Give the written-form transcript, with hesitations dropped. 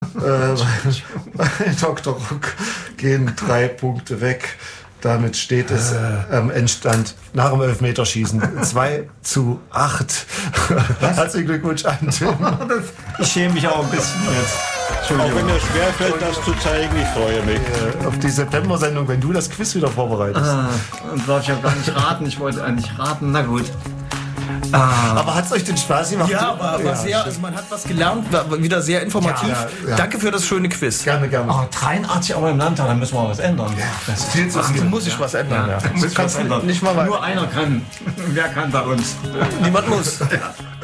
Bei Dr. Ruck gehen 3 Punkte weg. Damit steht es am Endstand nach dem Elfmeterschießen 2:8. Herzlichen Glückwunsch an Tim. Ich schäme mich auch ein bisschen jetzt. Auch wenn mir schwerfällt, das zu zeigen, ich freue mich. Auf die September-Sendung, wenn du das Quiz wieder vorbereitest. Und darf ich ja gar nicht raten. Ich wollte eigentlich raten. Na gut. Aber hat es euch den Spaß gemacht? Ja, war sehr, also man hat was gelernt, war wieder sehr informativ. Ja. Danke für das schöne Quiz. Gerne. 83 Euro im Landtag, da müssen wir was ändern. Das ist Viel zu viel. Muss ich was ändern, ja. muss Du kannst was ändern. nicht mal weiter. Nur einer kann. Wer kann bei uns? Niemand muss. Ja.